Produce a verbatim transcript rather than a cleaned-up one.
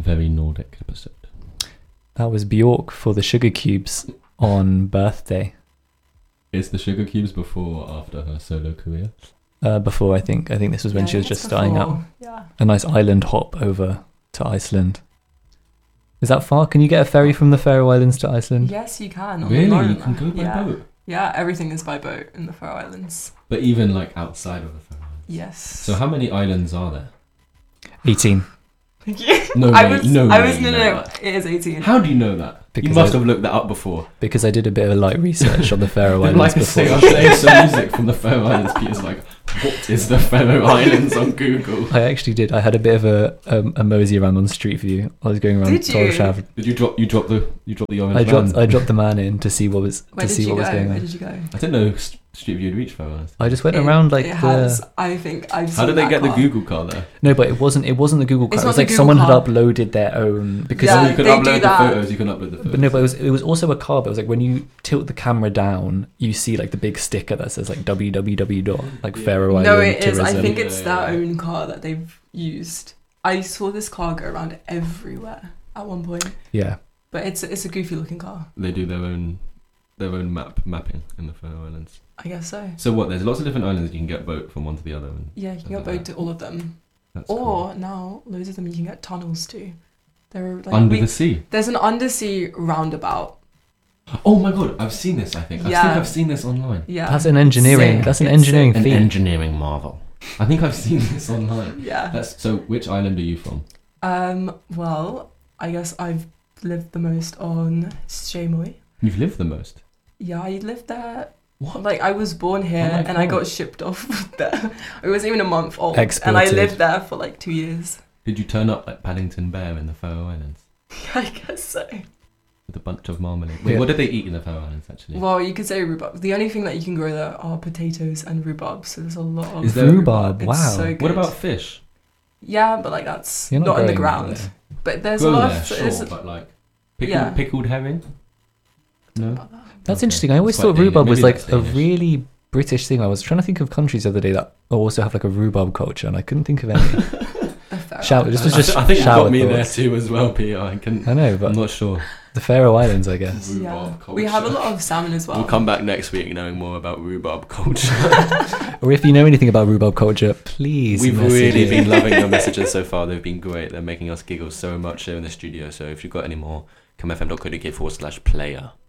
very Nordic episode. That was Bjork for the Sugar Cubes on birthday. Is the Sugar Cubes before or after her solo career? Uh, before, I think. I think this was when Yeah, she was it's just starting before. out. Yeah. A nice island hop over to Iceland. Is that far? Can you get a ferry from the Faroe Islands to Iceland? Yes, you can. on Really? the You Lorna. can go by yeah. boat? Yeah, everything is by boat in the Faroe Islands. But even like outside of the Faroe Islands? Yes. So how many islands are there? eighteen. Thank you. No I way, was, no I way was, you no, know no, no, that. it is eighteen. How do you know that? Because you must I- have looked that up before. Because I did a bit of light research on the Faroe I'd Islands like to before. say I'm playing some music from the Faroe Islands. Peter's like, what is the Faroe Islands on Google? I actually did. I had a bit of a um, a mosey around on Street View. I was going around Did you? Torshavn. Did you drop? You dropped the? You dropped the orange I dropped van? I dropped the man in to see what was Where to did see you what go? was going Where on. did you go? I didn't know St- Street View had reached Faroe Islands. I just went It- around like it the has, I think I've How seen did they that get the car. Google car there? no, but it wasn't it wasn't the Google car. It's It not was the like Google someone car. had uploaded their own because Yeah, So you could they upload do the that. photos. You can upload the photos. But no, but it was it was also a car. But it was like when you tilt the camera down, you see like the big sticker that says like w w w dot like Yeah. Faroe Island No, it is. tourism. I think Yeah, it's yeah, their yeah. own car that they've used. I saw this car go around everywhere at one point, Yeah, but it's it's a goofy looking car. They do their own their own map mapping in the Faroe Islands. I guess so. So what? There's lots of different islands you can get boat from one to the other. And Yeah, you can get Something boat to all of them, that's or cool. now loads of them you can get tunnels to. There are like Under we- the sea. there's an undersea roundabout. Oh my god! I've seen this. I think. I Yeah. think I've seen this online. Yeah, that's an engineering. Sick. That's an It's engineering An feat. engineering marvel. I think I've seen this online. Yeah. That's so. Which island are you from? Um. Well, I guess I've lived the most on Shemoy. You've lived the most. Yeah, I lived there. What? Like I was born here Oh my and I God. got shipped off there. I wasn't even a month old, Exported. and I lived there for like two years. Did you turn up like Paddington Bear in the Faroe Islands I guess so. with a bunch of marmalade? Wait, Yeah. what did they eat in the Faroe Islands actually? Well, you could say rhubarb. The only thing that you can grow there are potatoes and rhubarb. So there's a lot of Is there Rhubarb. It's Wow. so good. What about fish? Yeah, but like that's You're not, in the growing ground. there. But there's Grow a lot there, of sure, there's- but like pickled, Yeah. pickled herring. No. That's Okay. interesting. I always That's quite thought rhubarb Danish. was Maybe like that's a Danish. really British thing. I was trying to think of countries the other day that also have like a rhubarb culture, and I couldn't think of any. a fair Shout- amount. this was I- just I think you shower got me there thoughts. too as well, Peter. I can. I know, I'm but not sure. the Faroe Islands, I guess. Yeah. Rhubarb We have a culture. lot of salmon as well. We'll come back next week knowing more about rhubarb culture. Or if you know anything about rhubarb culture, please. We've message really me. been loving your messages so far. They've been great. They're making us giggle so much here in the studio. So if you've got any more, comefm.co.uk forward slash player.